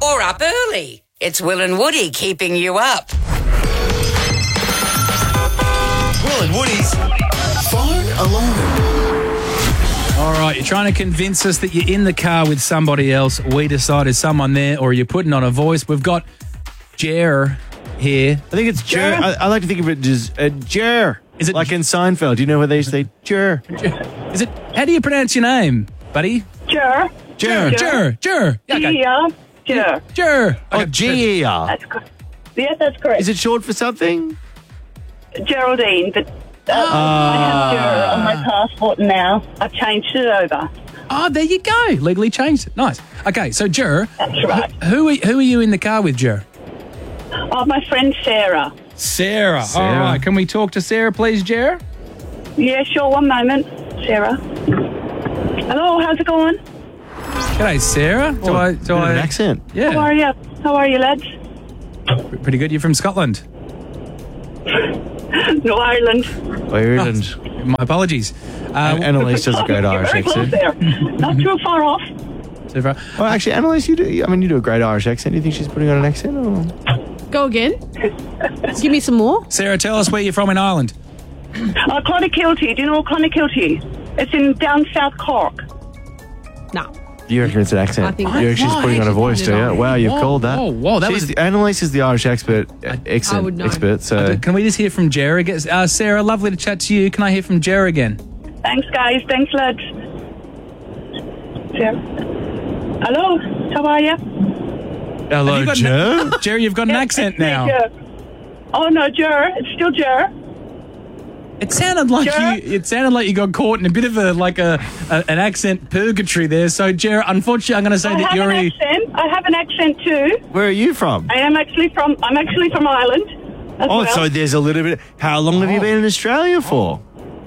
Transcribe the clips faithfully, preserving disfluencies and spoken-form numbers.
or up early. It's Will and Woody keeping you up. Will and Woody's Phone Alarm. All right, you're trying to convince us that you're in the car with somebody else. We decide is someone there or you're putting on a voice. We've got Jer here. I think it's Jer. I, I like to think of it as uh, Jer. Is it like in Seinfeld? Do you know where they say Jer? Is it? How do you pronounce your name, buddy? Jer. Jer. Jer. Jer. Yeah, okay. Yeah. Jer. Jer. Oh, Okay. G E R. That's correct. Yes, that's correct. Is it short for something? Geraldine, but uh, I have Jer on my passport now. I've changed it over. Oh, there you go. Legally changed it. Nice. Okay, so Jer, That's right. who are, who are you in the car with, Jer? Oh, my friend Sarah. Sarah. Sarah. All right, can we talk to Sarah, please, Jer? Yeah, sure. One moment, Sarah. Hello, how's it going? G'day, Sarah. Do Oh, I? bit Do of I? an accent. Yeah. How are you? How are you, lads? Pretty good. You're from Scotland. No, Ireland. Ireland. My apologies. And Uh, Annalise does a great You're Irish very close accent. there. Not too far off. so far- Well, actually, Annalise, you do. I mean, you do a great Irish accent. Do you think she's putting on an accent? Or? Go again. Give me some more. Sarah, tell us where you're from in Ireland. Uh, Clonakilty. Do you know Clonakilty? It's in down South Cork. No. You reckon it's an accent? I think- you reckon she's Why? putting on a voice, do you? Wow, you've Whoa, called that. whoa, whoa, that She's was- the, Annalise is the Irish expert, uh, accent I would know. expert. So Can we just hear from Jer again? Uh, Sarah, lovely to chat to you. Can I hear from Jer again? Thanks, guys. Thanks, lads. Sarah. Hello. How are you? hello, Have you got Joe. Jer, you've got an accent now. Jer. Oh no, Jer. It's still Jer. It sounded like Jer? you. It sounded like you got caught in a bit of a like a, a an accent purgatory there. So, Jer, unfortunately, I'm going to say I that have you're an a. accent. I have an accent too. Where are you from? I am actually from. I'm actually from Ireland. As Oh, well. so there's a little bit. How long have you been in Australia for?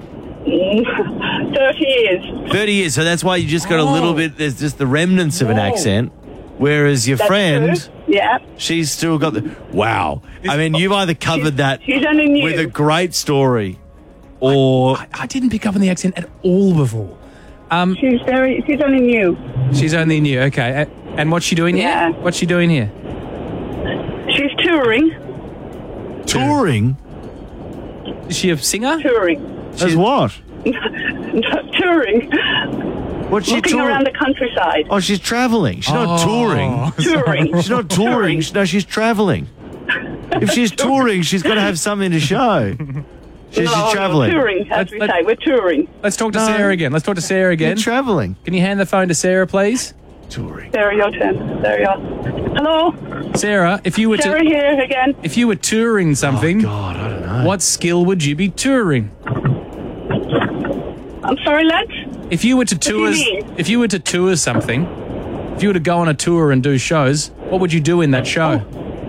thirty years. thirty years. So that's why you just got a little bit. There's just the remnants of an Whoa. accent. Whereas your That's friend, true. Yeah. she's still got the. Wow. I mean, you've either covered that She's only new. with a great story, or I, I didn't pick up on the accent at all before. Um, She's very. She's only new. she's only new. Okay, A- and what's she doing Yeah. here? What's she doing here? She's touring. touring. Is she a singer? Touring. As what? touring. What's she Looking touring? around the countryside. Oh, she's traveling. She's not Oh. touring. Touring. She's not touring. No, she's traveling. If she's touring, she's got to have something to show. She's, no, she's traveling. No, touring, as Let's- we let- say. We're touring. Let's talk to No. Sarah again. Let's talk to Sarah You're again. traveling. Can you hand the phone to Sarah, please? Touring. There your turn. There you are. Hello. Sarah, if you were Sarah to here again. if you were touring something, God, I don't know. what skill would you be touring? I'm sorry, lads. If you were to do you tour, mean? if you were to tour something, if you were to go on a tour and do shows, what would you do in that show?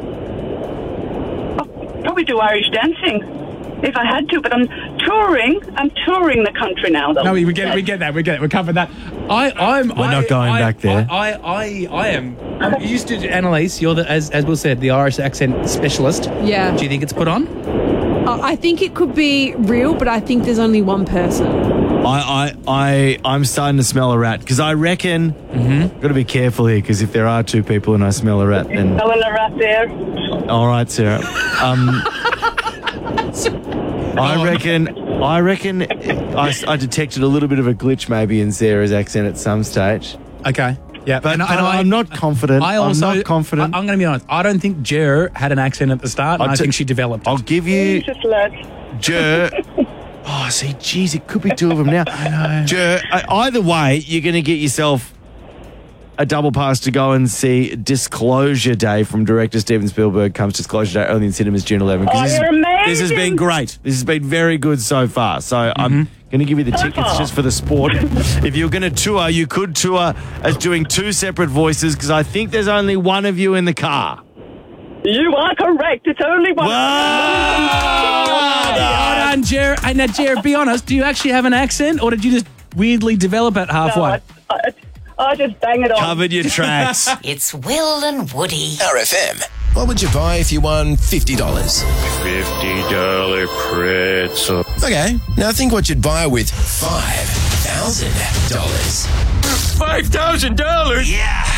Probably do Irish dancing if I had to, but I'm touring. I'm touring the country now, though. No, we get it. We get that. We get it. We covered that. I, I'm. We're I, not going I, back there. I, I, I, I am. I'm used to Annalise. You're the, as, as Will said, the Irish accent specialist. Yeah. Do you think it's put on? Uh, I think it could be real, but I think there's only one person. I, I, I, I'm starting to smell a rat because I reckon. Mm-hmm. Got to be careful here because if there are two people and I smell a rat, then Smelling a rat there. all right, Sarah. Um, I reckon. I reckon. I, I detected a little bit of a glitch maybe in Sarah's accent at some stage, Okay. Yeah, but, and, but and I, I'm not confident. I also, I'm not confident. I, am going to be honest. I don't think Jer had an accent at the start, and I'll I t- think she developed. I'll it. give you Jesus, lads. Jer. Oh, see, geez, it could be two of them now. I know. Jer, uh, either way, you're going to get yourself a double pass to go and see Disclosure Day from director Steven Spielberg. Comes Disclosure Day only in cinemas June eleventh. 'cause Oh, this, you're is- amazing. this has been great. This has been very good so far. So I'm going to give you the tickets just for the sport. If you're going to tour, you could tour as doing two separate voices because I think there's only one of you in the car. You are correct. It's only one. Well done, Jer. Hey, now, Jer, be honest. Do you actually have an accent, or did you just weirdly develop it No, halfway? I, I, I just bang it on. Covered your tracks. It's Will and Woody. R F M. What would you buy if you won fifty dollars? fifty dollar pretzel. Okay, now think what you'd buy with five thousand dollars. five thousand dollars? Yeah!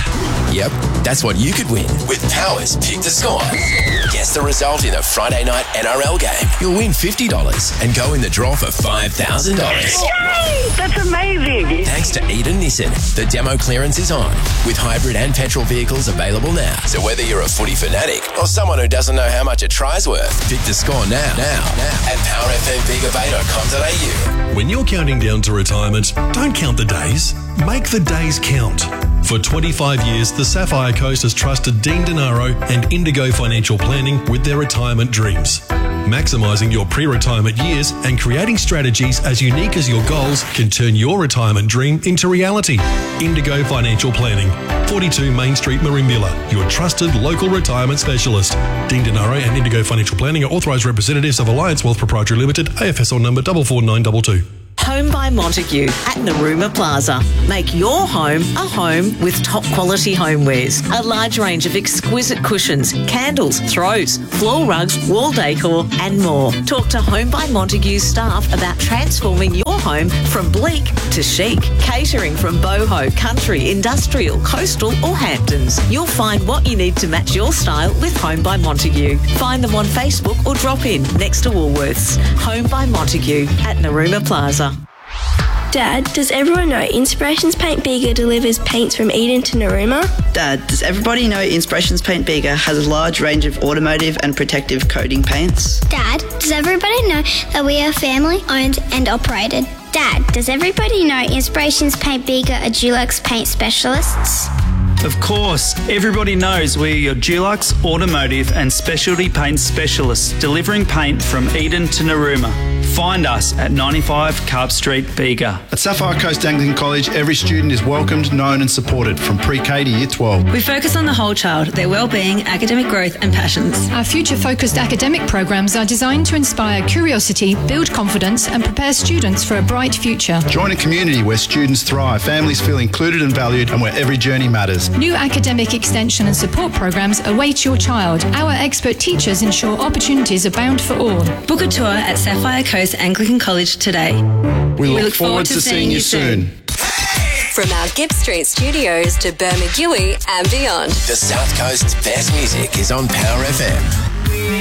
Yep, that's what you could win with Power's Pick the Score. Guess the result in a Friday night N R L game. You'll win fifty dollars and go in the draw for five thousand dollars. Yay! That's amazing. Thanks to Eden Nissan, the demo clearance is on, with hybrid and petrol vehicles available now. So whether you're a footy fanatic or someone who doesn't know how much a try's worth, pick the score now, now, now at power f m bega bay dot com dot a u. When you're counting down to retirement, don't count the days. Make the days count. For twenty-five years, the Sapphire Coast has trusted Dean Denaro and Indigo Financial Planning with their retirement dreams. Maximising your pre-retirement years and creating strategies as unique as your goals can turn your retirement dream into reality. Indigo Financial Planning, forty-two Main Street, Merimbula, your trusted local retirement specialist. Dean Denaro and Indigo Financial Planning are authorised representatives of Alliance Wealth Proprietary Limited, A F S L number four four nine two two. Home by Montague at Narooma Plaza. Make your home a home with top quality homewares. A large range of exquisite cushions, candles, throws, floor rugs, wall decor and more. Talk to Home by Montague staff about transforming your home from bleak to chic. Catering from boho, country, industrial, coastal or Hamptons. You'll find what you need to match your style with Home by Montague. Find them on Facebook or drop in next to Woolworths. Home by Montague at Narooma Plaza. Dad, does everyone know Inspirations Paint Bega delivers paints from Eden to Narooma? Dad, does everybody know Inspirations Paint Bega has a large range of automotive and protective coating paints? Dad, does everybody know that we are family owned and operated? Dad, does everybody know Inspirations Paint Bega are Dulux paint specialists? Of course, everybody knows we are your Dulux automotive and specialty paint specialists, delivering paint from Eden to Narooma. Find us at ninety-five Carp Street, Bega. At Sapphire Coast Anglican College, every student is welcomed, known and supported from pre-K to year twelve. We focus on the whole child, their well-being, academic growth and passions. Our future-focused academic programs are designed to inspire curiosity, build confidence and prepare students for a bright future. Join a community where students thrive, families feel included and valued, and where every journey matters. New academic extension and support programs await your child. Our expert teachers ensure opportunities abound for all. Book a tour at Sapphire Coast Anglican College today. We look, we look forward, forward to, to seeing you soon. From our Gibb Street studios to Bermagui and beyond. The South Coast's best music is on Power F M.